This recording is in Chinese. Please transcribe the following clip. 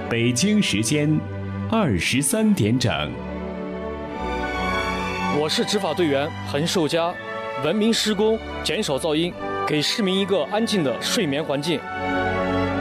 北京时间23点整。 我是执法队员彭寿佳，文明施工，减少噪音，给市民一个安静的睡眠环境。